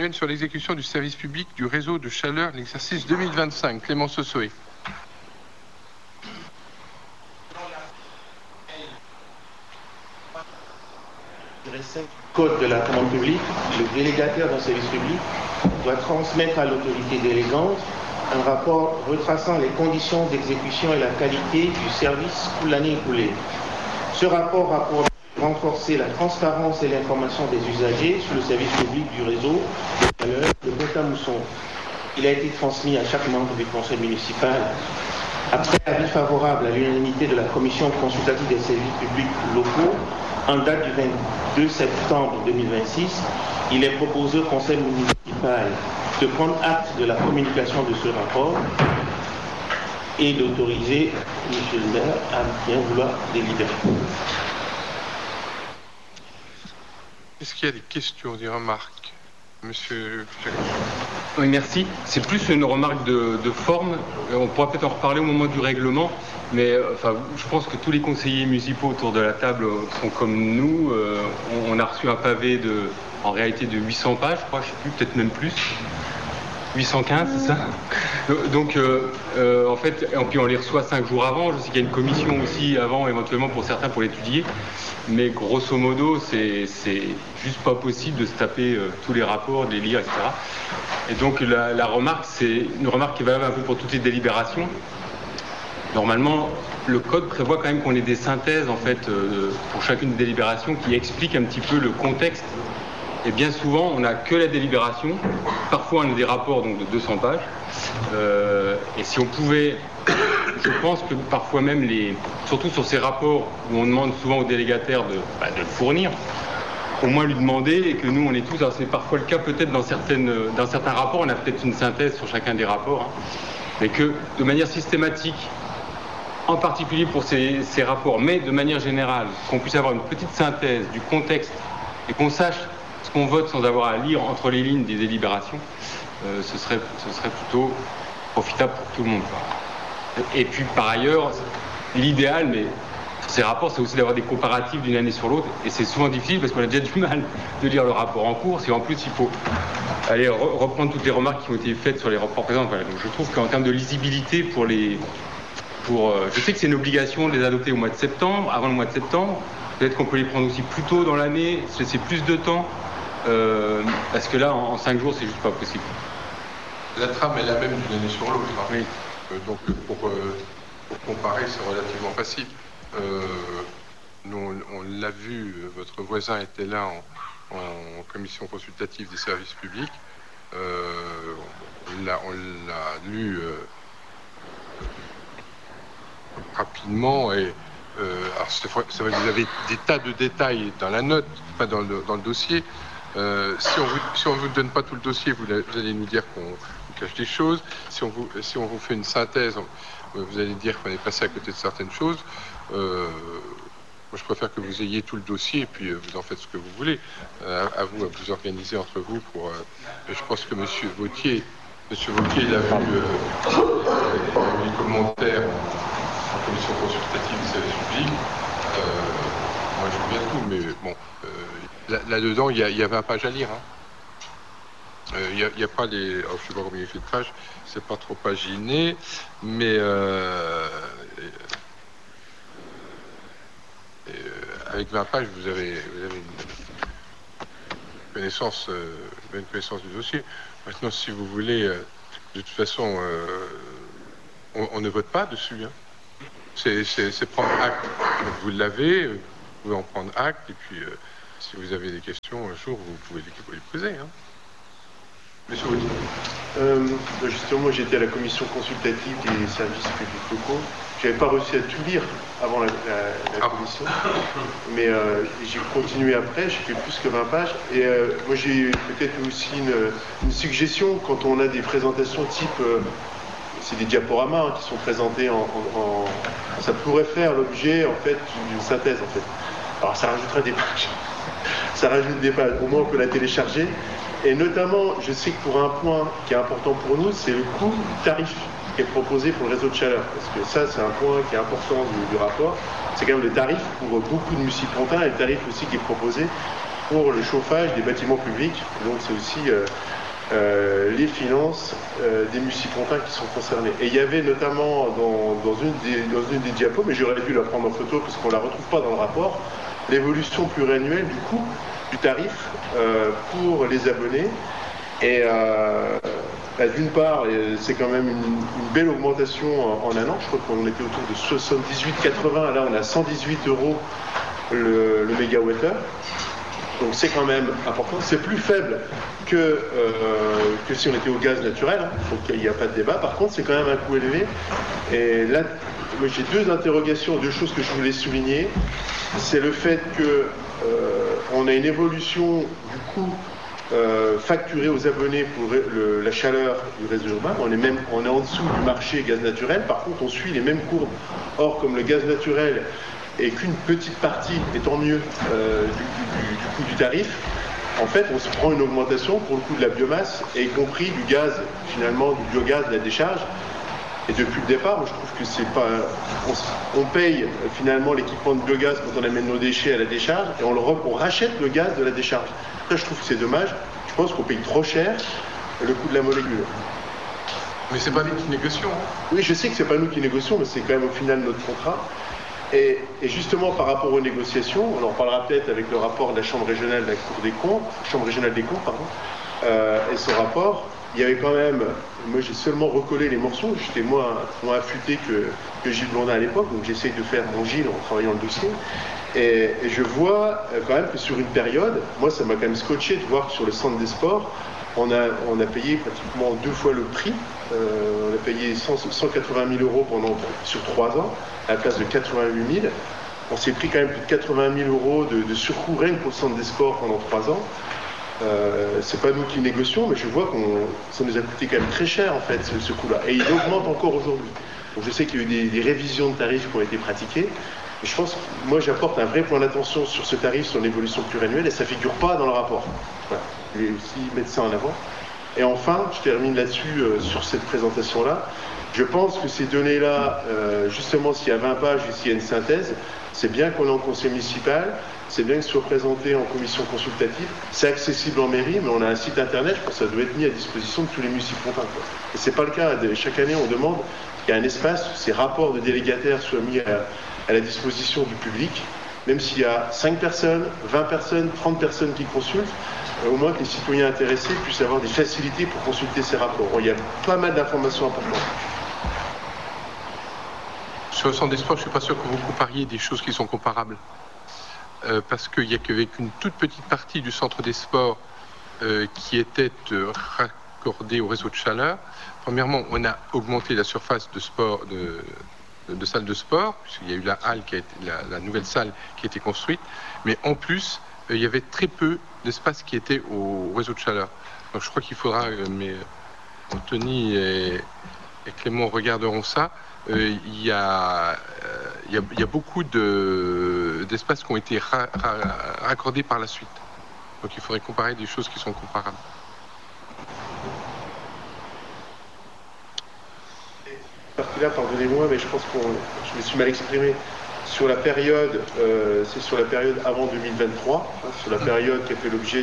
annuel sur l'exécution du service public du réseau de chaleur de l'exercice 2025. Clément Sossoé. Code de la commande publique, le délégataire d'un service public doit transmettre à l'autorité délégante un rapport retraçant les conditions d'exécution et la qualité du service pour l'année écoulée. Ce rapport a pour renforcer la transparence et l'information des usagers sur le service public du réseau de chaleur de Pont-à-Mousson. Il a été transmis à chaque membre du conseil municipal. Après avis favorable à l'unanimité de la commission consultative des services publics locaux, en date du 22 septembre 2026, il est proposé au conseil municipal de prendre acte de la communication de ce rapport et d'autoriser M. le maire à bien vouloir délibérer. Est-ce qu'il y a des questions, des remarques, Monsieur Jacques? Oui, merci. C'est plus une remarque de forme. On pourra peut-être en reparler au moment du règlement, mais je pense que tous les conseillers municipaux autour de la table sont comme nous. On a reçu un pavé en réalité de 800 pages, je crois, je ne sais plus, peut-être même plus. 815, c'est ça? Donc, en fait, et puis on les reçoit 5 jours avant. Je sais qu'il y a une commission aussi avant, éventuellement pour certains, pour l'étudier. Mais grosso modo, c'est juste pas possible de se taper tous les rapports, de les lire, etc. Et donc, la remarque, c'est une remarque qui est valable un peu pour toutes les délibérations. Normalement, le code prévoit quand même qu'on ait des synthèses, en fait, pour chacune des délibérations qui expliquent un petit peu le contexte. Et bien souvent, on n'a que la délibération. Parfois, on a des rapports donc, de 200 pages. Et si on pouvait, je pense que parfois même, surtout sur ces rapports où on demande souvent aux délégataires de le fournir, au moins lui demander, et que nous, on est tous, alors c'est parfois le cas peut-être dans certains rapports, on a peut-être une synthèse sur chacun des rapports, mais que de manière systématique, en particulier pour ces rapports, mais de manière générale, qu'on puisse avoir une petite synthèse du contexte et qu'on sache ce qu'on vote sans avoir à lire entre les lignes des délibérations, ce serait plutôt profitable pour tout le monde. Et puis par ailleurs, l'idéal, mais ces rapports, c'est aussi d'avoir des comparatifs d'une année sur l'autre, et c'est souvent difficile parce qu'on a déjà du mal de lire le rapport en cours, et en plus il faut aller reprendre toutes les remarques qui ont été faites sur les rapports présents. Voilà. Donc je trouve qu'en termes de lisibilité je sais que c'est une obligation de les adopter au mois de septembre, avant le mois de septembre. Peut-être qu'on peut les prendre aussi plus tôt dans l'année, se laisser plus de temps, parce que là, en 5 jours, c'est juste pas possible. La trame est la même d'une année sur l'autre. Hein. Oui. Donc, pour comparer, c'est relativement facile. Nous, on l'a vu, votre voisin était là en commission consultative des services publics. On l'a lu rapidement et alors c'est vrai que vous avez des tas de détails dans la note, pas dans le dossier. Si on vous donne pas tout le dossier, vous allez nous dire qu'on cache des choses. Si on vous fait une synthèse, vous allez dire qu'on est passé à côté de certaines choses. Moi, je préfère que vous ayez tout le dossier et puis vous en faites ce que vous voulez. À vous organiser entre vous pour. Je pense que Monsieur Vautier, il a vu les commentaires en commission consultative des services publics. Moi, je veux bien tout, mais bon, là-dedans, il y a 20 pages à lire. Hein. Il n'y a pas les. Alors, je ne sais pas combien il fait de pages, c'est pas trop paginé, mais avec 20 pages, vous avez une connaissance du dossier. Maintenant, si vous voulez, de toute façon, on ne vote pas dessus. Hein. C'est prendre acte. Vous l'avez, vous pouvez en prendre acte, et puis si vous avez des questions un jour, vous pouvez les poser. Hein. Monsieur Wautier. Justement, moi j'étais à la commission consultative des services publics locaux. Je n'avais pas réussi à tout lire avant la commission, mais j'ai continué après, j'ai fait plus que 20 pages. Et moi j'ai peut-être aussi une suggestion quand on a des présentations type, c'est des diaporamas qui sont présentés ça pourrait faire l'objet en fait d'une synthèse en fait. Alors ça rajouterait des pages, ça rajoute des pages, au moins on peut la télécharger. Et notamment, je sais que pour un point qui est important pour nous, c'est le coût tarif qui est proposé pour le réseau de chaleur. Parce que ça, c'est un point qui est important du rapport. C'est quand même le tarif pour beaucoup de municipaux et le tarif aussi qui est proposé. pour le chauffage des bâtiments publics. Donc c'est aussi les finances des mucipontins qui sont concernés. Et il y avait notamment dans une des diapos, mais j'aurais dû la prendre en photo parce qu'on ne la retrouve pas dans le rapport, l'évolution pluriannuelle du coût du tarif pour les abonnés. Et d'une part, c'est quand même une belle augmentation en un an. Je crois qu'on était autour de 78,80. Là, on a 118 € le mégawattheure. Donc c'est quand même important. C'est plus faible que si on était au gaz naturel. Donc il n'y a pas de débat. Par contre, c'est quand même un coût élevé. Et là, moi, j'ai deux interrogations, deux choses que je voulais souligner. C'est le fait que on a une évolution du coût facturé aux abonnés pour la chaleur du réseau urbain. On est en dessous du marché gaz naturel. Par contre, on suit les mêmes courbes. Or, comme le gaz naturel et qu'une petite partie, et tant mieux, du coût du tarif, en fait, on se prend une augmentation pour le coût de la biomasse, et y compris du gaz, finalement, du biogaz de la décharge. Et depuis le départ, moi, je trouve que c'est pas... On paye finalement l'équipement de biogaz quand on amène nos déchets à la décharge, et on rachète le gaz de la décharge. Après, je trouve que c'est dommage. Je pense qu'on paye trop cher le coût de la molécule. Mais c'est pas nous qui négocions. Oui, je sais que c'est pas nous qui négocions, mais c'est quand même au final notre contrat. Et justement, par rapport aux négociations, on en reparlera peut-être avec le rapport de la Chambre régionale de la Cour des comptes, Chambre régionale des comptes, et ce rapport, il y avait quand même, moi j'ai seulement recollé les morceaux, j'étais moins affûté que Gilles Blondin à l'époque, donc j'essaye de faire mon Gilles en travaillant le dossier. Et je vois quand même que sur une période, moi ça m'a quand même scotché de voir que sur le centre des sports, on a payé pratiquement 2 fois le prix. On a payé 180 000 € sur 3 ans, à la place de 88 000. On s'est pris quand même plus de 80 000 € de surcoût rien que pour le centre des sports pendant 3 ans. C'est pas nous qui négocions, mais je vois que ça nous a coûté quand même très cher en fait ce coût-là. Et il augmente encore aujourd'hui. Donc je sais qu'il y a eu des révisions de tarifs qui ont été pratiquées. Et je pense que moi j'apporte un vrai point d'attention sur ce tarif, sur l'évolution pluriannuelle, et ça ne figure pas dans le rapport. Voilà. Je vais aussi mettre ça en avant. Et enfin, je termine là-dessus, sur cette présentation-là. Je pense que ces données-là, justement, s'il y a 20 pages et s'il y a une synthèse, c'est bien qu'on ait en conseil municipal, c'est bien que ce soit présenté en commission consultative, c'est accessible en mairie, mais on a un site internet, je pense que ça doit être mis à disposition de tous les mucipontins. Et c'est pas le cas. Chaque année, on demande qu'il y ait un espace où ces rapports de délégataires soient mis à la disposition du public, même s'il y a 5 personnes, 20 personnes, 30 personnes qui consultent, au moins que les citoyens intéressés puissent avoir des facilités pour consulter ces rapports. Il y a pas mal d'informations importantes. Sur le centre des sports, je ne suis pas sûr que vous compariez des choses qui sont comparables. Parce qu'il n'y a qu'avec une toute petite partie du centre des sports qui était raccordée au réseau de chaleur. Premièrement, on a augmenté la surface de sport, de salles de sport, puisqu'il y a eu la halle la nouvelle salle qui a été construite, mais en plus, il y avait très peu d'espace qui était au réseau de chaleur. Donc je crois qu'il faudra, mais Anthony et Clément regarderont ça. Il y a beaucoup d'espaces qui ont été raccordés par la suite. Donc il faudrait comparer des choses qui sont comparables. Partie-là, pardonnez-moi, mais je pense que je me suis mal exprimé. Sur la période, c'est sur la période avant 2023, sur la période qui a fait l'objet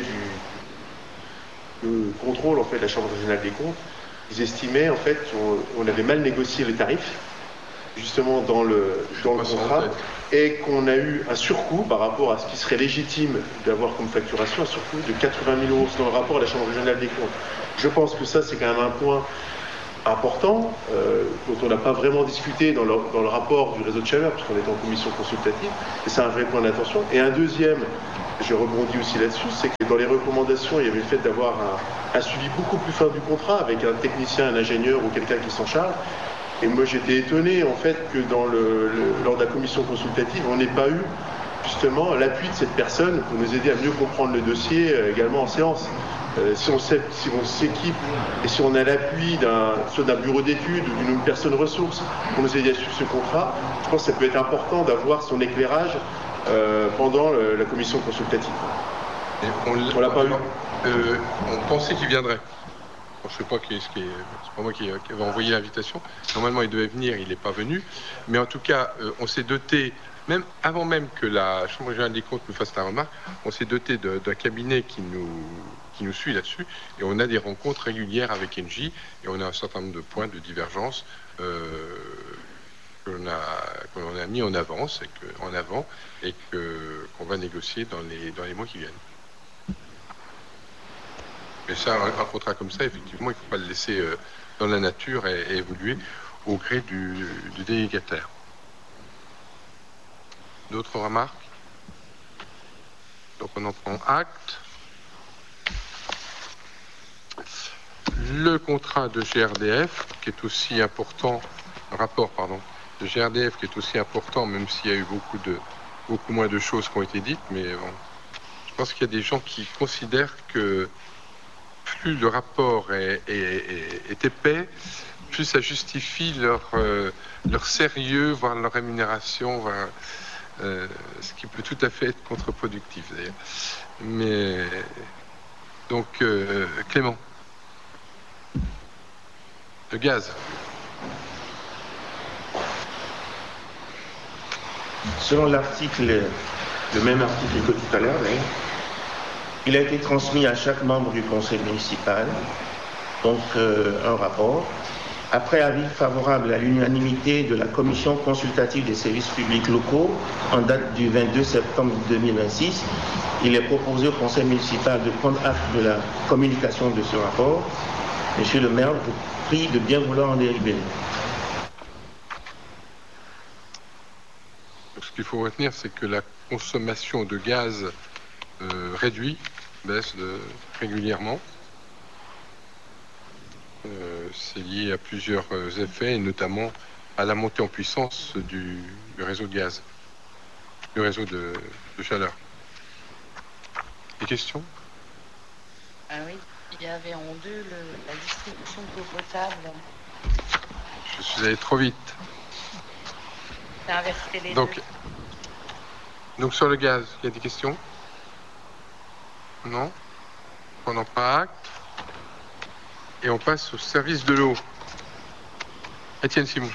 du contrôle en fait, de la Chambre régionale des comptes. Ils estimaient en fait qu'on avait mal négocié les tarifs, justement dans le contrat, et qu'on a eu un surcoût par rapport à ce qui serait légitime d'avoir comme facturation, un surcoût de 80 000 € dans le rapport à la Chambre régionale des comptes. Je pense que ça, c'est quand même un point important, dont on n'a pas vraiment discuté dans le rapport du réseau de chaleur, puisqu'on est en commission consultative, et c'est un vrai point d'attention. Et un deuxième, je rebondis aussi là-dessus, c'est que dans les recommandations, il y avait le fait d'avoir un suivi beaucoup plus fin du contrat, avec un technicien, un ingénieur ou quelqu'un qui s'en charge. Et moi j'étais étonné en fait que lors de la commission consultative, on n'ait pas eu justement l'appui de cette personne pour nous aider à mieux comprendre le dossier également en séance. Si on s'équipe et si on a l'appui soit d'un bureau d'études ou d'une personne ressource pour nous aider à suivre ce contrat, je pense que ça peut être important d'avoir son éclairage pendant la commission consultative. Et on l'a pas eu. On pensait qu'il viendrait. Je ne sais pas c'est pas moi qui avais envoyé l'invitation. Normalement, il devait venir, il n'est pas venu. Mais en tout cas, on s'est doté même avant même que la Chambre régionale des comptes nous fasse la remarque, on s'est doté d'un cabinet qui nous suit là-dessus, et on a des rencontres régulières avec Engie, et on a un certain nombre de points de divergence qu'on a mis en avant et qu'on va négocier dans les mois qui viennent. Mais ça, un contrat comme ça, effectivement, il ne faut pas le laisser dans la nature et évoluer au gré du délégataire. D'autres remarques? Donc on en prend acte. Le contrat de GRDF, qui est aussi important, de GRDF qui est aussi important, même s'il y a eu beaucoup moins de choses qui ont été dites, mais bon, je pense qu'il y a des gens qui considèrent que plus le rapport est épais, plus ça justifie leur sérieux, voire leur rémunération, ce qui peut tout à fait être contre-productif d'ailleurs. Mais donc Clément, le gaz. Selon l'article, le même article que tout à l'heure, il a été transmis à chaque membre du conseil municipal, donc un rapport. Après avis favorable à l'unanimité de la commission consultative des services publics locaux, en date du 22 septembre 2026, il est proposé au conseil municipal de prendre acte de la communication de ce rapport. Monsieur le maire, je vous prie de bien vouloir en délibérer. Ce qu'il faut retenir, c'est que la consommation de gaz baisse régulièrement. C'est lié à plusieurs effets, et notamment à la montée en puissance du réseau de gaz, du réseau de chaleur. Des questions? Ah oui, il y avait en deux la distribution de l'eau potable. Je suis allé trop vite. C'est inversé les donc, deux. Donc sur le gaz, il y a des questions? Non? On en prend acte. Et on passe au service de l'eau. Étienne Simon.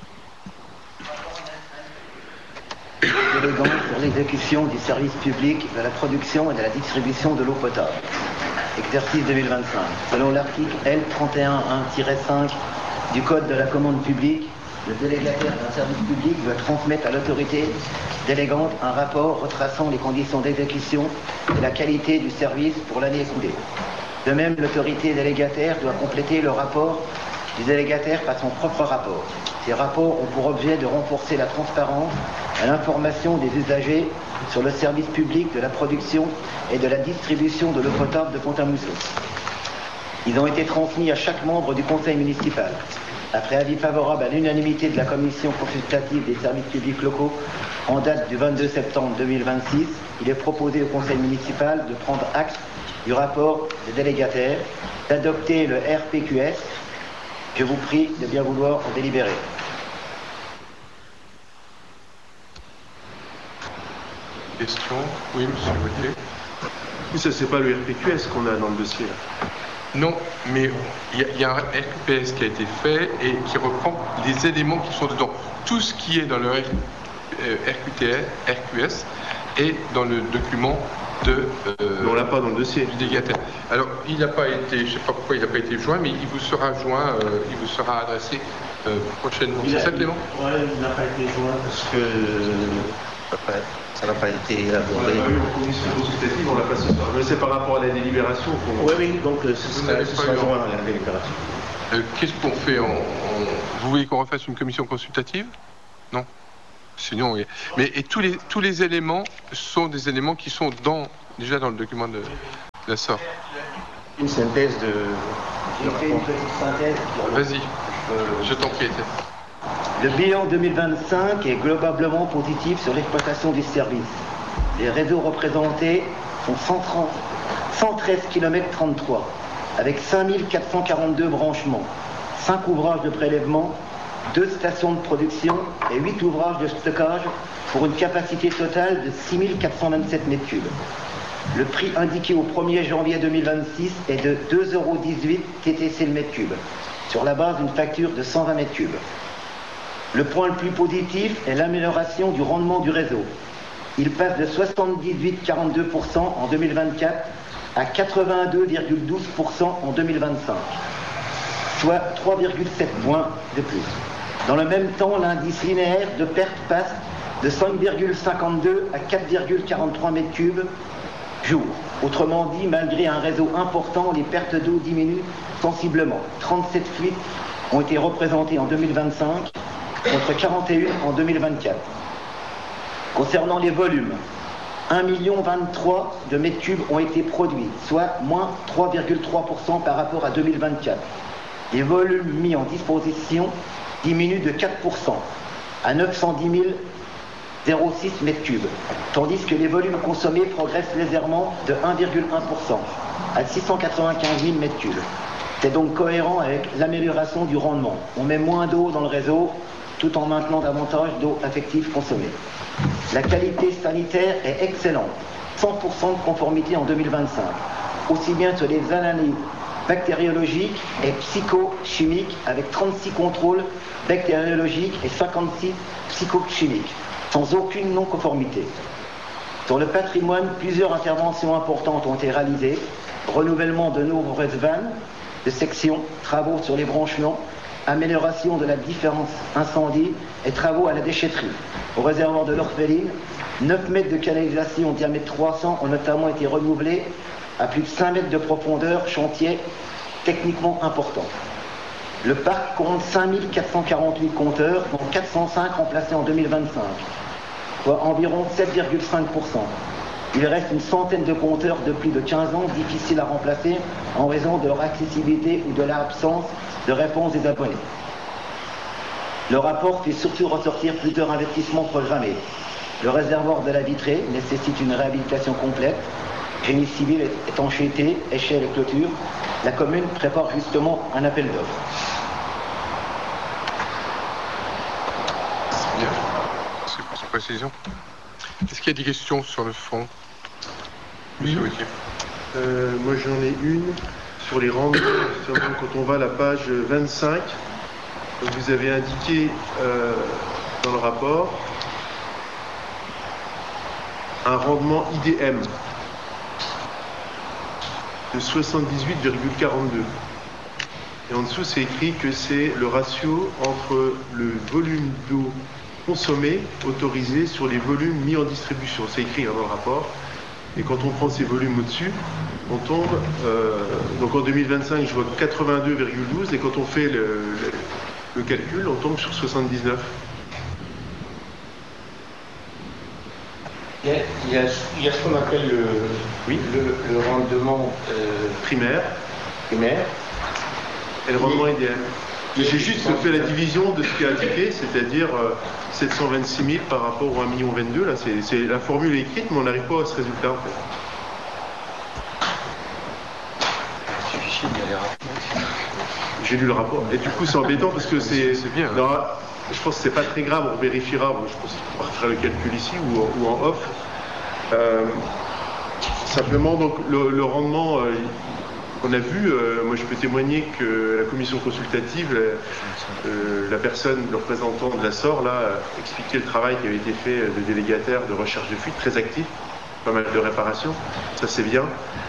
Délégant pour l'exécution du service public de la production et de la distribution de l'eau potable. Exercice 2025. Selon l'article L31.1-5 du Code de la commande publique, le délégataire d'un service public doit transmettre à l'autorité délégante un rapport retraçant les conditions d'exécution et la qualité du service pour l'année écoulée. De même, l'autorité délégataire doit compléter le rapport du délégataire par son propre rapport. Ces rapports ont pour objet de renforcer la transparence et l'information des usagers sur le service public de la production et de la distribution de l'eau potable de Pont-à-Mousson. Ils ont été transmis à chaque membre du conseil municipal. Après avis favorable à l'unanimité de la commission consultative des services publics locaux en date du 22 septembre 2026, il est proposé au conseil municipal de prendre acte du rapport des délégataires, d'adopter le RPQS. Je vous prie de bien vouloir en délibérer. Question? Oui, monsieur Gauthier. Oui, ça, c'est pas le RPQS qu'on a dans le dossier, là. Non, mais il y a un RPS qui a été fait et qui reprend les éléments qui sont dedans. Tout ce qui est dans le RQS est dans le document on l'a pas dans le dossier. Du délégataire. Alors, il n'a pas été, je ne sais pas pourquoi il n'a pas été joint, mais il vous sera joint, il vous sera adressé prochainement. C'est ça, Clément? Oui, il n'a pas été joint parce que ça n'a pas été élaboré. On l'a pas eu en commission consultative, on l'a pas ce soir. Mais c'est par rapport à la délibération qu'on... Oui, donc ce sera joint à la délibération. Qu'est-ce qu'on fait Vous voulez qu'on refasse une commission consultative? Non? Sinon, oui. Mais tous les éléments sont des éléments qui sont déjà dans le document de la SOR. Une synthèse de... J'ai fait une petite synthèse. Vas-y, je t'en prie. Le bilan 2025 est globalement positif sur l'exploitation du service. Les réseaux représentés sont 113 km 33, avec 5442 branchements, 5 ouvrages de prélèvement, 2 stations de production et 8 ouvrages de stockage pour une capacité totale de 6427 m3. Le prix indiqué au 1er janvier 2026 est de 2,18 € TTC le mètre cube, sur la base d'une facture de 120 m3. Le point le plus positif est l'amélioration du rendement du réseau. Il passe de 78,42% en 2024 à 82,12% en 2025, soit 3,7 points de plus. Dans le même temps, l'indice linéaire de perte passe de 5,52 à 4,43 mètres cubes jour. Autrement dit, malgré un réseau important, les pertes d'eau diminuent sensiblement. 37 fuites ont été représentées en 2025 contre 41 en 2024. Concernant les volumes, 1,23 million de mètres cubes ont été produits, soit moins 3,3% par rapport à 2024. Les volumes mis en disposition diminuent de 4% à 910 006 mètres cubes, tandis que les volumes consommés progressent légèrement de 1,1% à 695 000 mètres cubes. C'est donc cohérent avec l'amélioration du rendement. On met moins d'eau dans le réseau tout en maintenant davantage d'eau effective consommée. La qualité sanitaire est excellente, 100% de conformité en 2025, aussi bien sur les analyses bactériologiques et psychochimiques, avec 36 contrôles bactériologiques et 56 psychochimiques, sans aucune non-conformité. Sur le patrimoine, plusieurs interventions importantes ont été réalisées: renouvellement de nombreuses vannes de section, travaux sur les branchements, amélioration de la différence incendie et travaux à la déchetterie. Au réservoir de l'Orpheline, 9 mètres de canalisation diamètre 300 ont notamment été renouvelés à plus de 5 mètres de profondeur, chantier techniquement important. Le parc compte 5448 compteurs, dont 405 remplacés en 2025, soit environ 7,5%. Il reste une centaine de compteurs de plus de 15 ans difficiles à remplacer en raison de leur accessibilité ou de l'absence de réponse des abonnés. Le rapport fait surtout ressortir plusieurs investissements programmés. Le réservoir de la Vitrée nécessite une réhabilitation complète. Génie civil, étanchéité, échelle et clôture. La commune prépare justement un appel d'offres. C'est bien. Merci pour cette précision. Est-ce qu'il y a des questions sur le fond? Oui. Moi j'en ai une sur les rendements. Quand on va à la page 25, vous avez indiqué dans le rapport un rendement IDM de 78,42. Et en dessous, c'est écrit que c'est le ratio entre le volume d'eau consommé, autorisé, sur les volumes mis en distribution. C'est écrit dans le rapport. Et quand on prend ces volumes au-dessus, on tombe... donc en 2025, je vois 82,12. Et quand on fait le calcul, on tombe sur 79. Il y a ce qu'on appelle le rendement Primaire. Et le rendement IDM. J'ai juste fait la division de ce qui est indiqué, c'est-à-dire 726 000 par rapport au 1,22 million. Là, la formule est écrite, mais on n'arrive pas à ce résultat en fait. C'est difficile d'y aller rapidement. J'ai lu le rapport. Et du coup, c'est embêtant parce que c'est bien. Non, je pense que c'est pas très grave, on vérifiera. Bon, je pense qu'on va faire le calcul ici ou en off. Simplement, donc, le rendement... on a vu, moi je peux témoigner que la commission consultative, la personne, le représentant de la SOR, là, expliquait le travail qui avait été fait de délégataire de recherche de fuite, très actif, pas mal de réparations, ça c'est bien.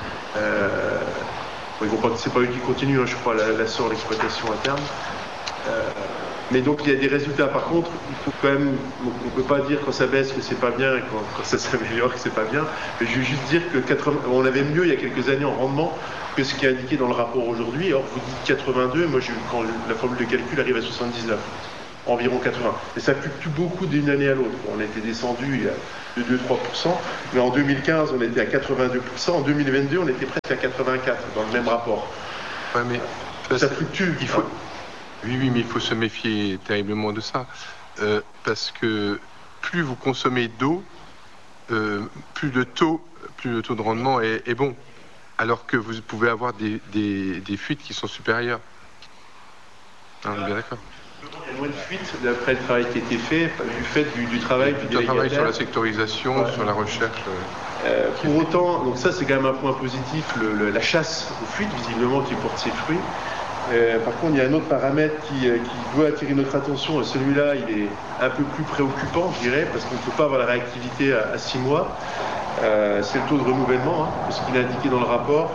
C'est pas eux qui continuent, hein, je crois, la SOR, l'exploitation interne. Mais donc il y a des résultats. Par contre, il faut quand même, on ne peut pas dire quand ça baisse que c'est pas bien et quand ça s'améliore que c'est pas bien. Mais je veux juste dire que on avait mieux il y a quelques années en rendement que ce qui est indiqué dans le rapport aujourd'hui. Or, vous dites 82, moi quand la formule de calcul arrive à 79, environ 80. Et ça fluctue beaucoup d'une année à l'autre. On était descendu de 2-3%, mais en 2015 on était à 82%, en 2022 on était presque à 84% dans le même rapport. Ouais, mais ça fluctue. Oui, mais il faut se méfier terriblement de ça. Parce que plus vous consommez d'eau, plus le taux de rendement est bon. Alors que vous pouvez avoir des fuites qui sont supérieures. On est bien d'accord. Il y a moins de fuites d'après le travail qui a été fait, du fait du travail du délégataire. Travail sur la sectorisation, ouais. Sur la recherche. Pour autant, donc ça c'est quand même un point positif, la chasse aux fuites, visiblement, qui porte ses fruits. Par contre, il y a un autre paramètre qui doit attirer notre attention. Celui-là, il est un peu plus préoccupant, je dirais, parce qu'on ne peut pas avoir la réactivité à 6 mois. C'est le taux de renouvellement, hein, parce qu'il est indiqué dans le rapport.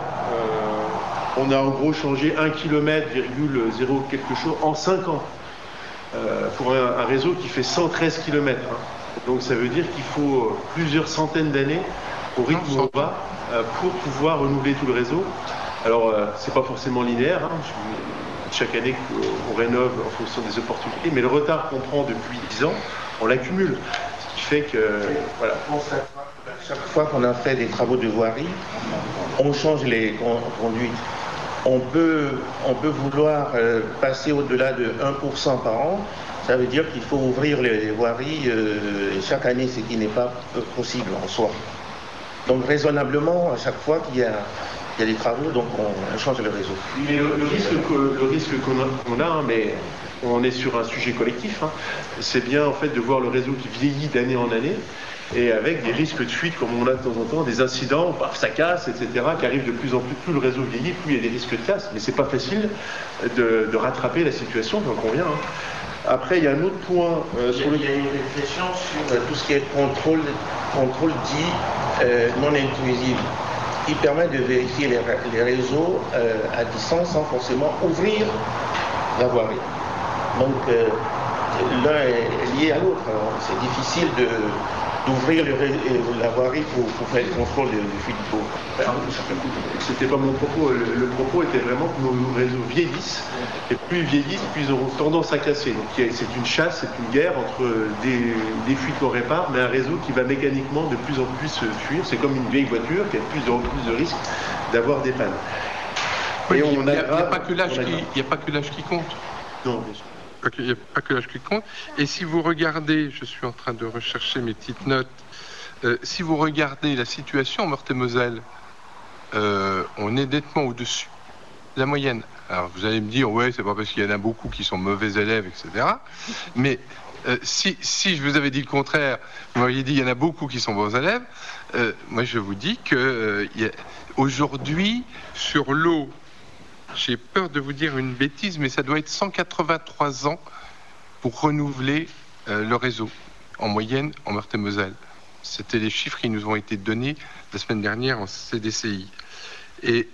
On a en gros changé 1 km, 0 quelque chose en 5 ans pour un réseau qui fait 113 km. Hein. Donc ça veut dire qu'il faut plusieurs centaines d'années au rythme où on va pour pouvoir renouveler tout le réseau. Alors c'est pas forcément linéaire, hein. Chaque année on rénove en fonction des opportunités, mais le retard qu'on prend depuis 10 ans, on l'accumule. Ce qui fait que voilà. Chaque fois qu'on a fait des travaux de voirie, on change les conduites. On peut vouloir passer au-delà de 1% par an. Ça veut dire qu'il faut ouvrir les voiries chaque année, ce qui n'est pas possible en soi. Donc raisonnablement, à chaque fois qu'il y a des travaux, donc on change le réseau. Mais le risque qu'on a, hein, mais on est sur un sujet collectif, hein, c'est bien en fait de voir le réseau qui vieillit d'année en année, et avec des risques de fuite comme on a de temps en temps, des incidents, ça casse, etc., qui arrivent de plus en plus. Plus le réseau vieillit, plus il y a des risques de casse. Mais c'est pas facile de rattraper la situation, j'en conviens. Hein. Après, il y a un autre point sur le... Il y a une réflexion sur tout ce qui est contrôle dit non intrusif, qui permet de vérifier les réseaux à distance sans forcément ouvrir la voirie. Donc, l'un est lié à l'autre. C'est difficile d'ouvrir la voirie pour faire le contrôle du fuite d'eau. C'était pas mon propos. Le propos était vraiment que nos réseaux vieillissent, et plus ils vieillissent, plus ils auront tendance à casser. Donc c'est une chasse, c'est une guerre entre des fuites qu'on répare, mais un réseau qui va mécaniquement de plus en plus fuir. C'est comme une vieille voiture qui a de plus en plus de risques d'avoir des pannes. Oui, il n'y a pas que l'âge qui compte. Non, bien sûr. Il n'y a pas que l'âge qui compte. Et si vous regardez, je suis en train de rechercher mes petites notes, si vous regardez la situation en Meurthe-et-Moselle, on est nettement au-dessus de la moyenne. Alors vous allez me dire, ouais, c'est pas parce qu'il y en a beaucoup qui sont mauvais élèves, etc. Mais si je vous avais dit le contraire, vous m'auriez dit il y en a beaucoup qui sont bons élèves, moi je vous dis que aujourd'hui, sur l'eau, j'ai peur de vous dire une bêtise, mais ça doit être 183 ans pour renouveler le réseau, en moyenne, en Meurthe-et-Moselle. C'était les chiffres qui nous ont été donnés la semaine dernière en CDCI. Et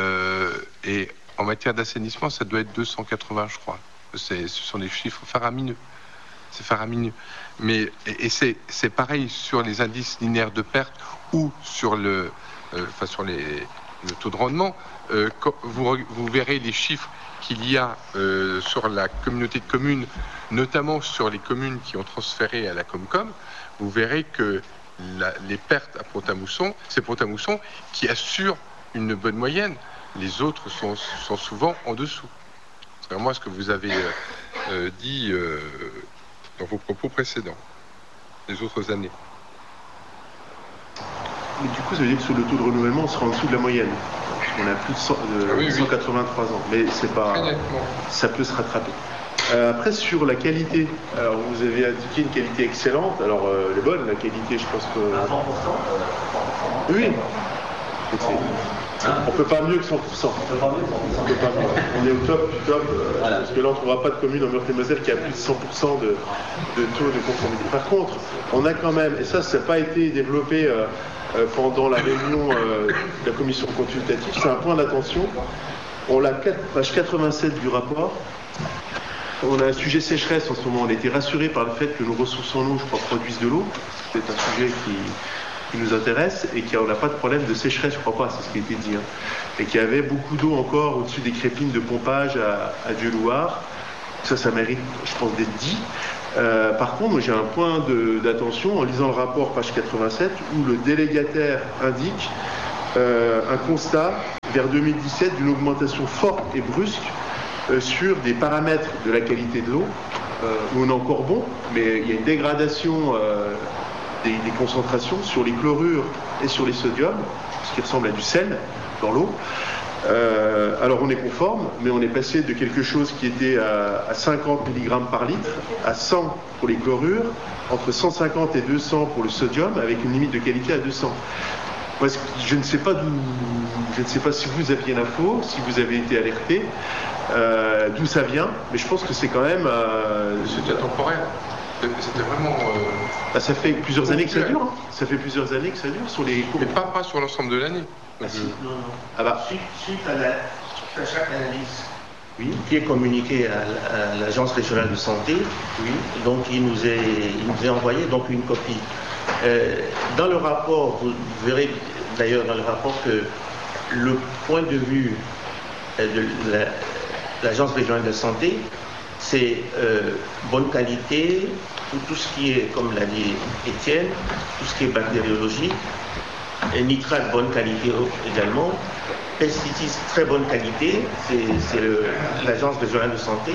en matière d'assainissement, ça doit être 280, je crois. Ce sont des chiffres faramineux. C'est faramineux. Mais, c'est pareil sur les indices linéaires de perte ou sur le taux de rendement. Vous verrez les chiffres qu'il y a sur la communauté de communes, notamment sur les communes qui ont transféré à la Comcom. Vous verrez que les pertes à Pont-à-Mousson, c'est Pont-à-Mousson qui assure une bonne moyenne. Les autres sont souvent en dessous. C'est vraiment ce que vous avez dit dans vos propos précédents, les autres années. Mais du coup, ça veut dire que sur le taux de renouvellement, on sera en dessous de la moyenne. On a plus de 183 ans, mais c'est pas, ça peut se rattraper. Après, sur la qualité, alors vous avez indiqué une qualité excellente. Alors, elle est bonne, la qualité, je pense que... À 100%. Oui. On peut pas mieux que 100%. On peut pas mieux. On est au top du top, voilà. Parce que là, on ne trouvera pas de commune en Meurthe-et-Moselle qui a plus de 100% de taux de conformité. Par contre, on a quand même, et ça n'a pas été développé pendant la réunion de la commission consultative, c'est un point d'attention. On l'a page 87 du rapport. On a un sujet sécheresse en ce moment. On a été rassuré par le fait que nos ressources en eau, je crois, produisent de l'eau. C'est un sujet qui nous intéresse et qu'on n'a pas de problème de sécheresse, je crois pas, c'est ce qui a été dit. Hein. Et qu'il y avait beaucoup d'eau encore au-dessus des crépines de pompage à Dieu-Loire. Ça mérite, je pense, d'être dit. Par contre, moi, j'ai un point d'attention en lisant le rapport, page 87, où le délégataire indique un constat vers 2017 d'une augmentation forte et brusque sur des paramètres de la qualité de l'eau, où on est encore bon, mais il y a une dégradation des concentrations sur les chlorures et sur les sodiums, ce qui ressemble à du sel dans l'eau. Alors on est conforme, mais on est passé de quelque chose qui était à 50 mg par litre à 100 pour les chlorures, entre 150 et 200 pour le sodium, avec une limite de qualité à 200. Parce que je ne sais pas si vous aviez l'info, si vous avez été alerté, d'où ça vient, mais je pense que c'est quand même... C'était temporaire. C'était vraiment... ça fait plusieurs années que ça dure. Hein. Ça fait plusieurs années que ça dure sur les cours. Mais pas sur l'ensemble de l'année. Non. Suite à chaque analyse qui est communiquée à l'Agence régionale de santé, donc il nous est envoyé donc une copie. Dans le rapport, vous verrez d'ailleurs dans le rapport que le point de vue de l'Agence régionale de santé, c'est bonne qualité, tout ce qui est, comme l'a dit Étienne, tout ce qui est bactériologie, et nitrate bonne qualité également, pesticides très bonne qualité, c'est l'Agence régionale de santé,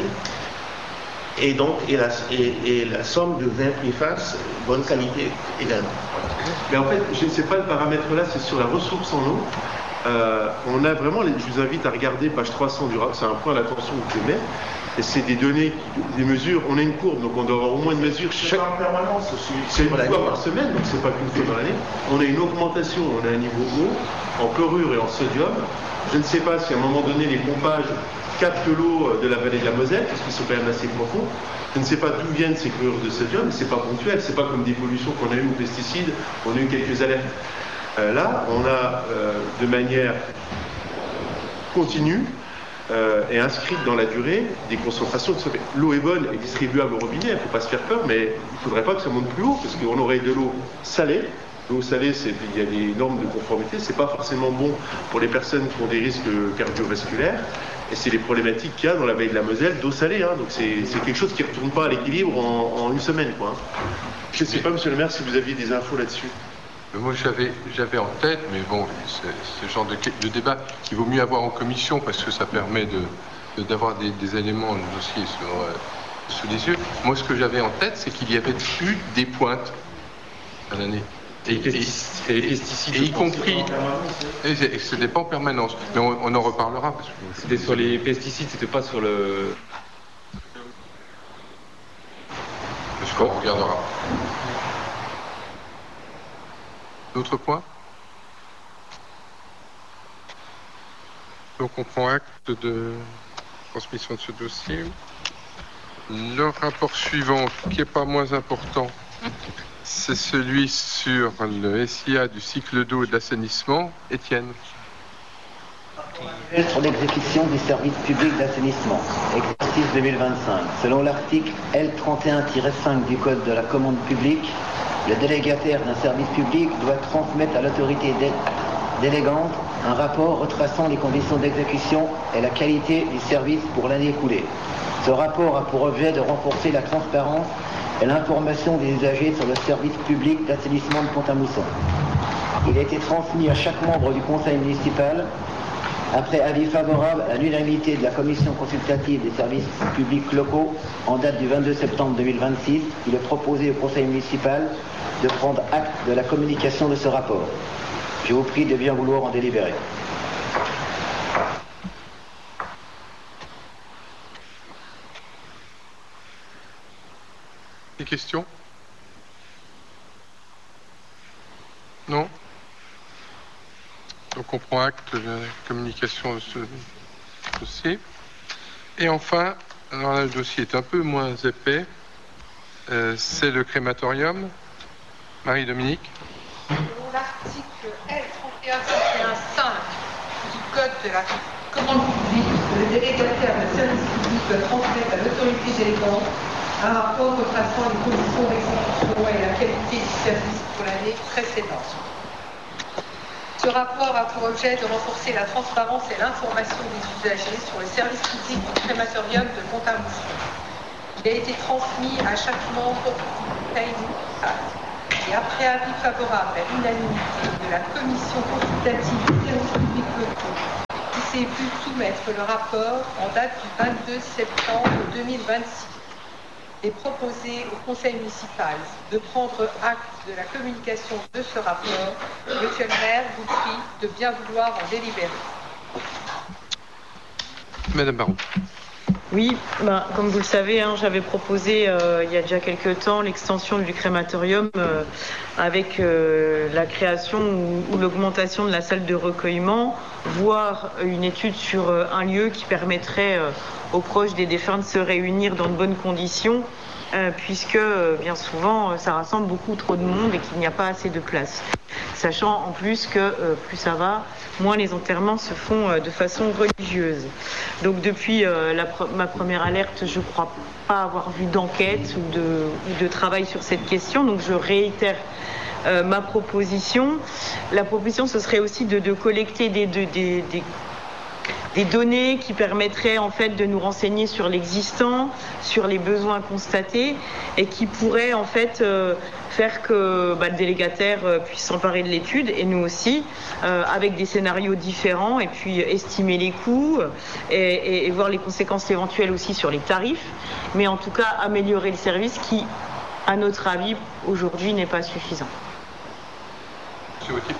et donc et la somme de 20 préfaces bonne qualité également. Mais en fait, je ne sais pas le paramètre là, c'est sur la ressource en eau. On a vraiment, je vous invite à regarder page 300 du rapport, c'est un point d'attention que je mets, et c'est des données, des mesures, on a une courbe, donc on doit avoir au moins une mesure chaque... en permanence, c'est une fois par semaine, donc c'est pas qu'une fois dans l'année. On a une augmentation, on a un niveau haut, en chlorure et en sodium. Je ne sais pas si à un moment donné les pompages captent l'eau de la vallée de la Moselle, parce qu'ils sont quand même assez profonds. Je ne sais pas d'où viennent ces chlorures de sodium, mais c'est pas ponctuel, c'est pas comme des pollutions qu'on a eues aux pesticides, on a eu quelques alertes. Là, on a de manière continue et inscrite dans la durée des concentrations de sodium. L'eau est bonne et distribuable au robinet, il ne faut pas se faire peur, mais il ne faudrait pas que ça monte plus haut, parce qu'on aurait de l'eau salée. L'eau salée, il y a des normes de conformité, c'est pas forcément bon pour les personnes qui ont des risques cardiovasculaires, et c'est les problématiques qu'il y a dans la vallée de la Moselle d'eau salée, hein. Donc c'est quelque chose qui ne retourne pas à l'équilibre en une semaine, quoi. Je ne sais pas, monsieur le maire, si vous aviez des infos là-dessus. Moi, j'avais en tête, mais bon, c'est ce genre de débat qu'il vaut mieux avoir en commission parce que ça permet d'avoir des éléments, de dossier sous les yeux. Moi, ce que j'avais en tête, c'est qu'il y avait eu des pointes à l'année. Et les pesticides, y compris, et ce n'est pas en permanence, mais on en reparlera. Parce que c'était sur les pesticides, c'était pas sur le... Parce qu'on regardera. D'autres points? Donc on prend acte de transmission de ce dossier. Le rapport suivant, qui n'est pas moins important, c'est celui sur le SIA du cycle d'eau et de l'assainissement. Étienne. Sur l'exécution du service public d'assainissement, exercice 2025. Selon l'article L31-5 du Code de la commande publique, le délégataire d'un service public doit transmettre à l'autorité délégante un rapport retraçant les conditions d'exécution et la qualité du service pour l'année écoulée. Ce rapport a pour objet de renforcer la transparence et l'information des usagers sur le service public d'assainissement de Pont-à-Mousson. Il a été transmis à chaque membre du conseil municipal après avis favorable à l'unanimité de la commission consultative des services publics locaux en date du 22 septembre 2026. Il est proposé au conseil municipal de prendre acte de la communication de ce rapport. Je vous prie de bien vouloir en délibérer. Des questions? Non? Donc on prend acte de la communication de ce dossier. Et enfin, alors là, le dossier est un peu moins épais, c'est le crématorium. Marie-Dominique. L'article L31-5 du Code de la commande publique, le délégataire de service public doit transmettre à l'autorité délégante un rapport retraçant les conditions d'exécution et la qualité du service pour l'année précédente. Ce rapport a pour objet de renforcer la transparence et l'information des usagers sur le service public du crématorium de Pont-à-Mousson. Il a été transmis à chaque membre du conseil municipal. Et après avis favorable à l'unanimité de la commission consultative des services publics locaux, qui s'est vu soumettre le rapport en date du 22 septembre 2026, et proposer au conseil municipal de prendre acte de la communication de ce rapport, monsieur le maire vous prie de bien vouloir en délibérer. Madame Baron. Oui, comme vous le savez, j'avais proposé il y a déjà quelques temps l'extension du crématorium avec la création ou l'augmentation de la salle de recueillement, voire une étude sur un lieu qui permettrait aux proches des défunts de se réunir dans de bonnes conditions, puisque bien souvent ça rassemble beaucoup trop de monde et qu'il n'y a pas assez de place. Sachant en plus que plus ça va, moins les enterrements se font de façon religieuse. Donc depuis ma première alerte, je ne crois pas avoir vu d'enquête ou de travail sur cette question. Donc je réitère ma proposition. La proposition, ce serait aussi de collecter des données qui permettraient en fait de nous renseigner sur l'existant, sur les besoins constatés et qui pourraient en fait faire que le délégataire puisse s'emparer de l'étude et nous aussi avec des scénarios différents et puis estimer les coûts et voir les conséquences éventuelles aussi sur les tarifs, mais en tout cas améliorer le service qui, à notre avis, aujourd'hui n'est pas suffisant. Monsieur Wauthier.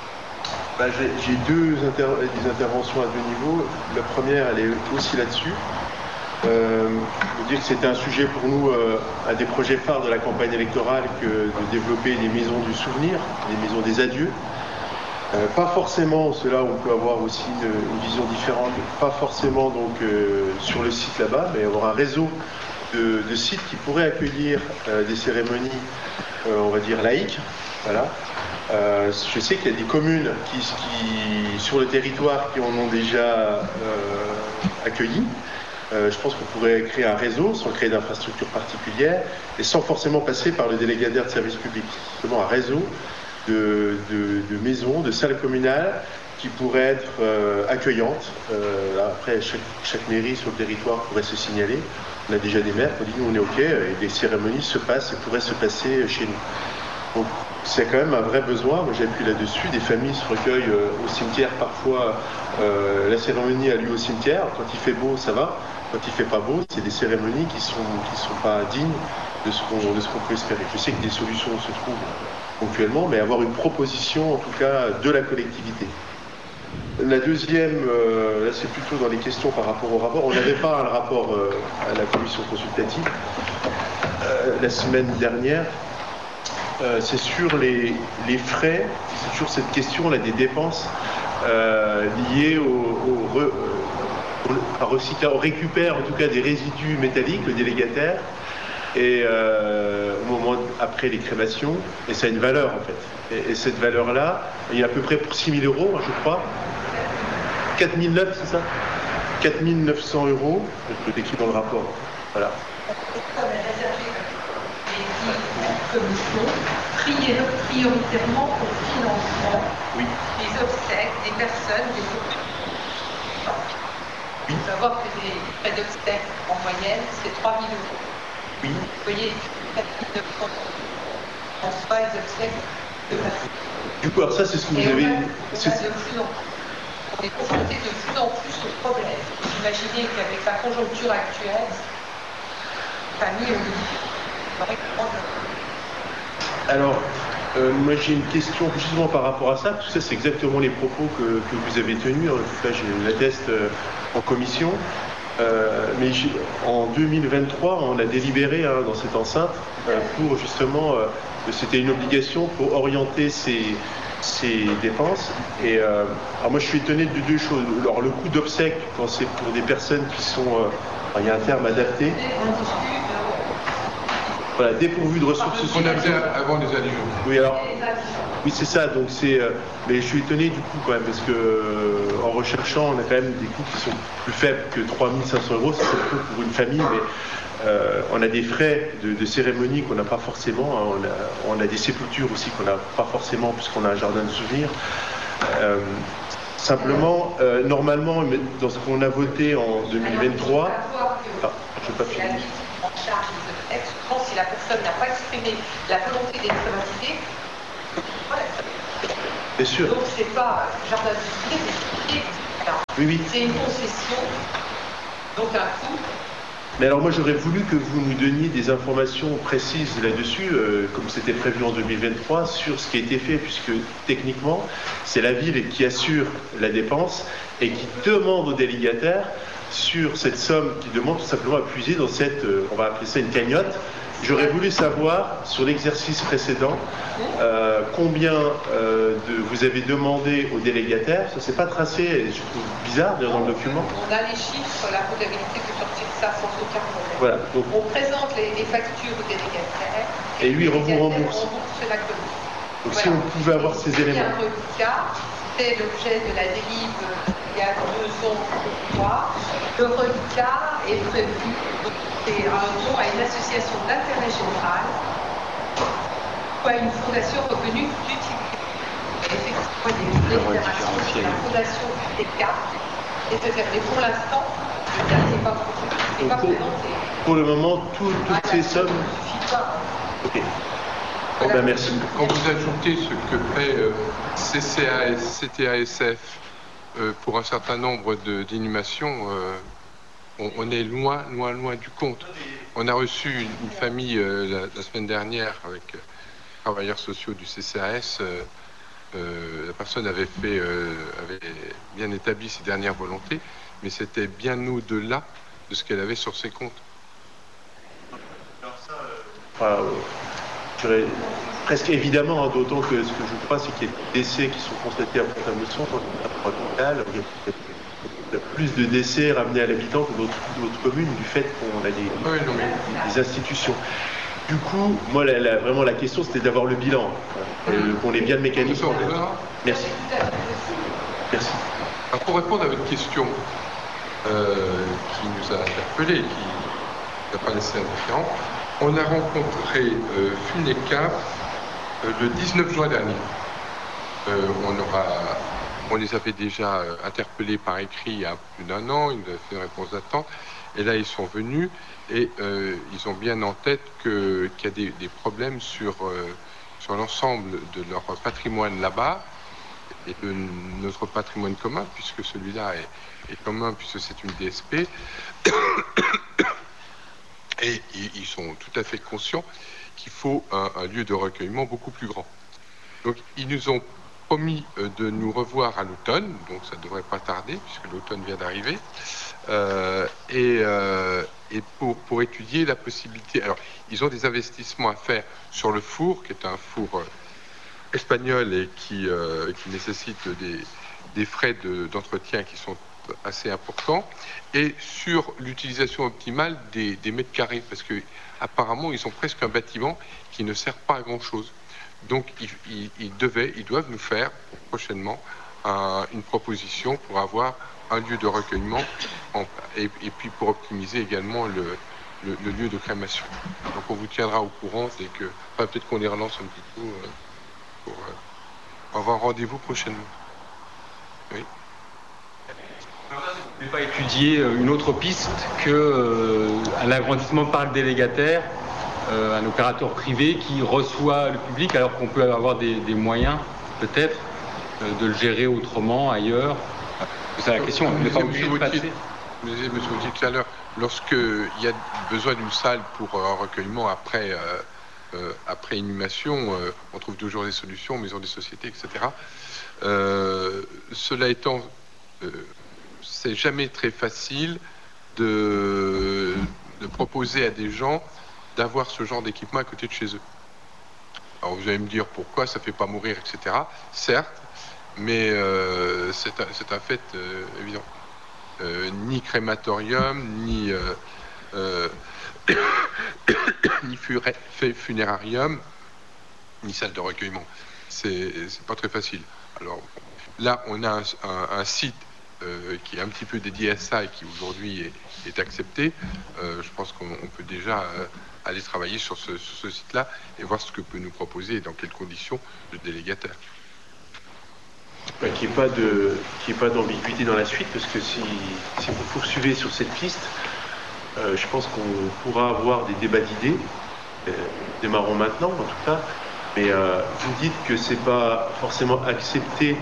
J'ai des interventions à deux niveaux. La première, elle est aussi là-dessus. Je veux dire que c'était un sujet pour nous, un des projets phares de la campagne électorale, que de développer des maisons du souvenir, des maisons des adieux. Pas forcément, cela on peut avoir aussi une vision différente, pas forcément donc sur le site là-bas, mais avoir un réseau de sites qui pourraient accueillir des cérémonies, on va dire laïques. Voilà. Je sais qu'il y a des communes qui sur le territoire qui en ont déjà accueilli. Je pense qu'on pourrait créer un réseau sans créer d'infrastructures particulières et sans forcément passer par le délégataire de service public. Simplement un réseau de maisons, de salles communales qui pourraient être accueillantes. Après, chaque mairie sur le territoire pourrait se signaler. On a déjà des maires qui ont dit nous on est OK et les cérémonies se passent et pourraient se passer chez nous. Donc, c'est quand même un vrai besoin. Moi, j'appuie là-dessus. Des familles se recueillent au cimetière. Parfois, la cérémonie a lieu au cimetière. Quand il fait beau, ça va. Quand il fait pas beau, c'est des cérémonies qui sont pas dignes de ce qu'on peut espérer. Je sais que des solutions se trouvent ponctuellement, mais avoir une proposition, en tout cas, de la collectivité. La deuxième, là, c'est plutôt dans les questions par rapport au rapport. On n'avait pas un rapport à la commission consultative la semaine dernière. C'est sur les frais, c'est toujours cette question-là des dépenses liées au récupère en tout cas des résidus métalliques, le délégataire, et au moment après les crémations, et ça a une valeur en fait. Et cette valeur-là, il y a à peu près pour 6 000 €, je crois. 4 900, c'est ça 4 900 €, je l'écris dans le rapport. Voilà. Commission prioritairement au financement des obsèques des personnes, des Il faut savoir que les frais d'obsèques en moyenne, c'est 3 000 €. Oui. Vous voyez, 4 900 € en soi, les obsèques de personnes. Du coup, alors ça, c'est ce que vous avez... On est confronté de plus en plus au problème. Vous imaginez qu'avec la conjoncture actuelle, les familles ont des difficultés. Alors, moi j'ai une question justement par rapport à ça. Tout ça, c'est exactement les propos que vous avez tenus. En tout cas, je l'atteste en commission. Mais en 2023, on a délibéré dans cette enceinte pour justement, c'était une obligation pour orienter ces dépenses. Et alors moi, je suis étonné de deux choses. Alors, le coût d'obsèques, quand c'est pour des personnes qui sont, il y a un terme adapté. Voilà, dépourvu de ressources sociales. On a fait avant les adieux. Oui, alors, oui, c'est ça. Donc mais je suis étonné du coup quand même parce que en recherchant, on a quand même des coûts qui sont plus faibles que 3 500 €. C'est le coût pour une famille, mais on a des frais de cérémonie qu'on n'a pas forcément. Hein. On a des sépultures aussi qu'on n'a pas forcément puisqu'on a un jardin de souvenirs. Simplement, normalement, dans ce qu'on a voté en 2023, je ne vais pas finir. En charge des obsèques, souvent si la personne n'a pas exprimé la volonté d'être privatisée, bien sûr. Donc c'est pas jardin de souvenirs, c'est oui. C'est une concession, donc un coût Mais alors moi j'aurais voulu que vous nous donniez des informations précises là-dessus, comme c'était prévu en 2023, sur ce qui a été fait, puisque techniquement c'est la ville qui assure la dépense et qui demande aux délégataires sur cette somme, qui demande tout simplement à puiser dans cette, on va appeler ça une cagnotte. J'aurais voulu savoir, sur l'exercice précédent, combien vous avez demandé aux délégataires. Ça ne s'est pas tracé, et je trouve bizarre dans le document. On a les chiffres, la modalité de sortir ça sans aucun problème. Voilà, donc, on présente les factures aux délégataires. Et lui, il vous rembourse. La commune. Donc voilà. Si on pouvait avoir ces éléments. Un reliquat, c'était l'objet de la délibération il y a 2 ans, je crois. Le reliquat est prévu. C'est un don à une association d'intérêt général ou à une fondation reconnue d'utilité. Effectivement, il y a une délibération de la fondation UTK. Et pour l'instant, le cas n'est pas présenté. Pour le moment, toutes ces sommes. Ok. Bon, ben, merci. Quand vous ajoutez ce que fait CTASF pour un certain nombre d'inhumations, on est loin du compte. On a reçu une famille la semaine dernière avec travailleurs sociaux du CCAS. La personne avait bien établi ses dernières volontés, mais c'était bien au-delà de ce qu'elle avait sur ses comptes. Alors ça, presque évidemment, hein, d'autant que ce que je crois, c'est qu'il y a des décès qui sont constatés à Pont-à-Mousson, il y a plus de décès ramenés à l'habitant que d'autres communes, du fait qu'on a des institutions. Du coup, moi, vraiment, la question, c'était d'avoir le bilan, qu'on ait bien le mécanisme. Merci. Merci. Alors, pour répondre à votre question, qui nous a interpellés, qui n'a pas laissé indifférent, on a rencontré FUNECAP le 19 juin dernier. On les avait déjà interpellés par écrit il y a plus d'1 an, ils nous avaient fait une réponse d'attente, et là ils sont venus et ils ont bien en tête qu'il y a des problèmes sur l'ensemble de leur patrimoine là-bas et de notre patrimoine commun, puisque celui-là est commun, puisque c'est une DSP. Et ils sont tout à fait conscients qu'il faut un lieu de recueillement beaucoup plus grand. Donc ils nous ont promis de nous revoir à l'automne, donc ça ne devrait pas tarder, puisque l'automne vient d'arriver, et pour étudier la possibilité. Alors, ils ont des investissements à faire sur le four, qui est un four espagnol et qui nécessite des frais d'entretien qui sont assez importants, et sur l'utilisation optimale des mètres carrés, parce que apparemment ils ont presque un bâtiment qui ne sert pas à grand chose. Donc ils doivent nous faire prochainement une proposition pour avoir un lieu de recueillement et puis pour optimiser également le lieu de crémation. Donc on vous tiendra au courant dès que, peut-être qu'on les relance un petit peu pour avoir un rendez-vous prochainement. Oui. Vous ne pouvez pas étudier une autre piste qu'un agrandissement par le délégataire, un opérateur privé qui reçoit le public, alors qu'on peut avoir des moyens, peut-être, de le gérer autrement, ailleurs. C'est la question, on n'est pas obligé de passer. Vous disiez, monsieur Gauthier, tout à l'heure, lorsqu'il y a besoin d'une salle pour un recueillement après inhumation, on trouve toujours des solutions, maisons des sociétés, etc. Cela étant, c'est jamais très facile de proposer à des gens d'avoir ce genre d'équipement à côté de chez eux. Alors vous allez me dire pourquoi, ça ne fait pas mourir, etc. Certes, mais c'est un fait évident. Ni crématorium, ni funérarium, ni salle de recueillement. C'est pas très facile. Alors là, on a un site qui est un petit peu dédié à ça et qui aujourd'hui est accepté. Je pense qu'on peut déjà aller travailler sur ce site-là et voir ce que peut nous proposer et dans quelles conditions le délégataire. Qu'il n'y ait pas d'ambiguïté dans la suite, parce que si vous poursuivez sur cette piste, je pense qu'on pourra avoir des débats d'idées. Démarrons maintenant, en tout cas. Mais vous dites que c'est pas forcément accepté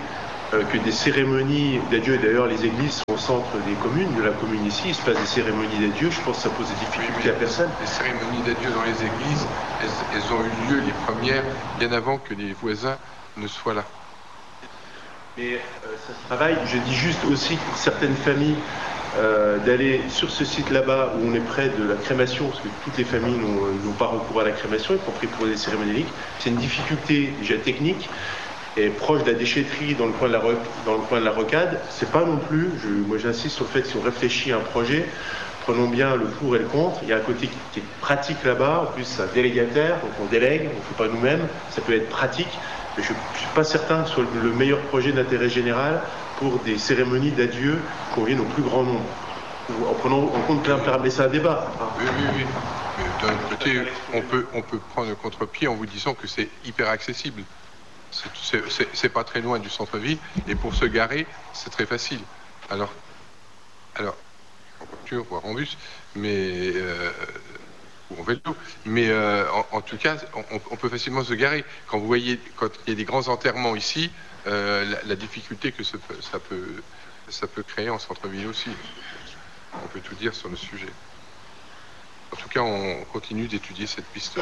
que des cérémonies d'adieu, et d'ailleurs les églises sont au centre des communes, de la commune ici, il se passe des cérémonies d'adieu, je pense que ça pose des difficultés à personne. Les cérémonies d'adieu dans les églises, elles ont eu lieu, les premières, bien avant que les voisins ne soient là. Mais ça se travaille, je dis juste aussi que certaines familles d'aller sur ce site là-bas où on est près de la crémation, parce que toutes les familles n'ont pas recours à la crémation, y compris pour les cérémonies. C'est une difficulté déjà technique, et proche de la déchetterie dans le coin de la Rocade. C'est pas non plus, moi j'insiste sur le fait que si on réfléchit à un projet, prenons bien le pour et le contre. Il y a un côté qui est pratique là-bas, en plus c'est un délégataire, donc on délègue, on ne fait pas nous-mêmes, ça peut être pratique, mais je ne suis pas certain que ce soit le meilleur projet d'intérêt général pour des cérémonies d'adieu qui conviennent au plus grand nombre. En prenant en compte plein, mais c'est un débat. Oui. Mais d'un autre côté, on peut prendre le contre-pied en vous disant que c'est hyper accessible. C'est pas très loin du centre-ville, et pour se garer, c'est très facile. Alors, en voiture, voire en bus, mais ou en vélo, mais en tout cas, on peut facilement se garer. Quand vous voyez, quand il y a des grands enterrements ici, la difficulté que ça peut créer en centre-ville aussi. On peut tout dire sur le sujet. En tout cas, on continue d'étudier cette piste-là.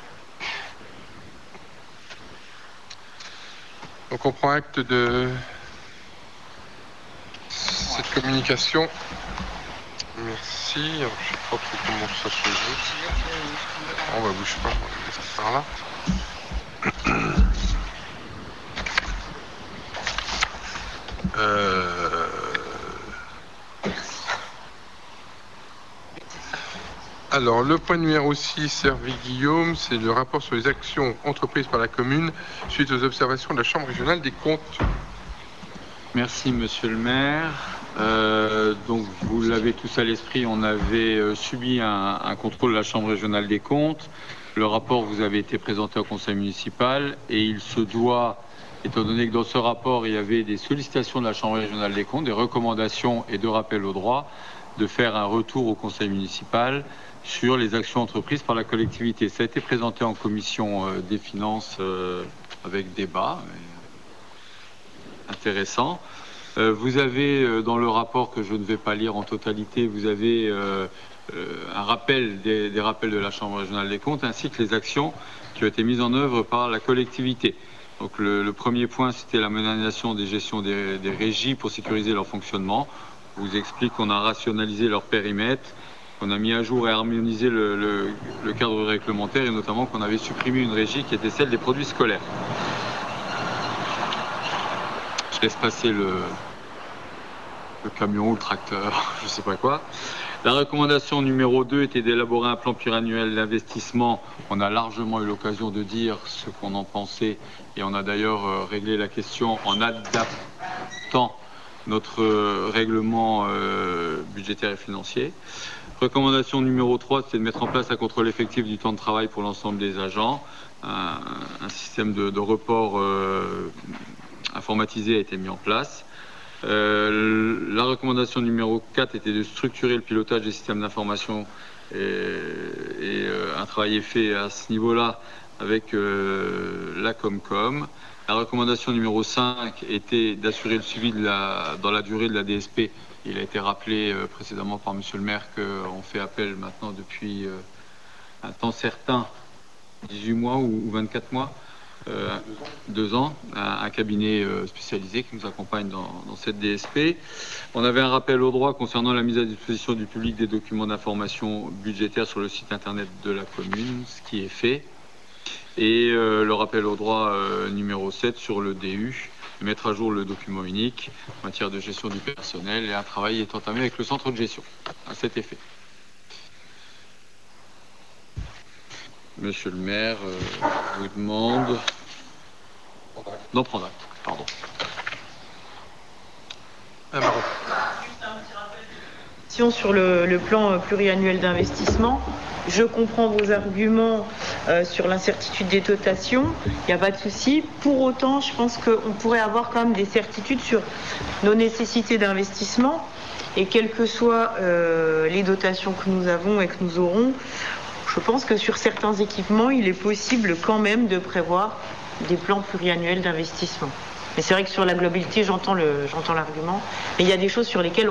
Donc on prend acte de cette communication. Merci. Alors, je ne sais pas trop comment ça se joue. On va bouger pas, on va laisser ça par là. Alors, le point numéro 6, Hervé Guillaume, c'est le rapport sur les actions entreprises par la commune suite aux observations de la Chambre régionale des comptes. Merci, monsieur le maire. Donc, vous l'avez tous à l'esprit, on avait subi un contrôle de la Chambre régionale des comptes. Le rapport vous avait été présenté au conseil municipal et il se doit, étant donné que dans ce rapport, il y avait des sollicitations de la Chambre régionale des comptes, des recommandations et de rappels au droit, de faire un retour au conseil municipal sur les actions entreprises par la collectivité. Ça a été présenté en commission des finances avec débat intéressant. Vous avez dans le rapport, que je ne vais pas lire en totalité, vous avez un rappel des rappels de la Chambre régionale des comptes ainsi que les actions qui ont été mises en œuvre par la collectivité. Donc le premier point, c'était la modernisation des gestions des régies pour sécuriser leur fonctionnement. Je vous explique qu'on a rationalisé leur périmètre, qu'on a mis à jour et harmonisé le cadre réglementaire et notamment qu'on avait supprimé une régie qui était celle des produits scolaires. Je laisse passer le camion ou le tracteur, je ne sais pas quoi. La recommandation numéro 2 était d'élaborer un plan pluriannuel d'investissement. On a largement eu l'occasion de dire ce qu'on en pensait et on a d'ailleurs réglé la question en adaptant notre règlement budgétaire et financier. Recommandation numéro 3, c'est de mettre en place un contrôle effectif du temps de travail pour l'ensemble des agents. Un système de report informatisé a été mis en place. La recommandation numéro 4 était de structurer le pilotage des systèmes d'information et un travail est fait à ce niveau-là avec la Comcom. La recommandation numéro 5 était d'assurer le suivi dans la durée de la DSP. Il a été rappelé précédemment par monsieur le maire qu'on fait appel maintenant depuis un temps certain, 18 mois ou 24 mois, 2 ans, un cabinet spécialisé qui nous accompagne dans cette DSP. On avait un rappel au droit concernant la mise à disposition du public des documents d'information budgétaire sur le site internet de la commune, ce qui est fait. Et le rappel au droit numéro 7 sur le DU, mettre à jour le document unique en matière de gestion du personnel et un travail est entamé avec le centre de gestion à cet effet. Monsieur le maire, vous demande d'en prendre acte. Pardon. Sur le plan pluriannuel d'investissement, je comprends vos arguments sur l'incertitude des dotations, il n'y a pas de souci. Pour autant, je pense qu'on pourrait avoir quand même des certitudes sur nos nécessités d'investissement et quelles que soient les dotations que nous avons et que nous aurons, je pense que sur certains équipements, il est possible quand même de prévoir des plans pluriannuels d'investissement. Mais c'est vrai que sur la globalité, j'entends l'argument. Mais il y a des choses sur lesquelles